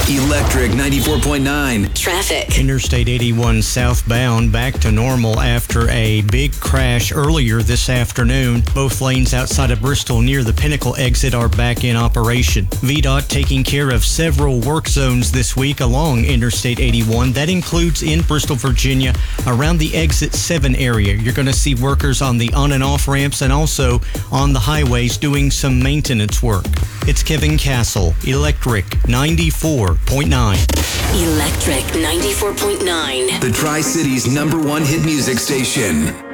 Electric 94.9. Traffic. Interstate 81 southbound back to normal after a big crash earlier this afternoon. Both lanes outside of Bristol near the Pinnacle exit are back in operation. VDOT taking care of several work zones this week along Interstate 81. That includes in Bristol, Virginia, around the Exit 7 area. You're going to see workers on the on and off ramps and also on the highways doing some maintenance work. It's Kevin Castle, Electric 94.9. Electric 94.9. The Tri-Cities #1 hit music station.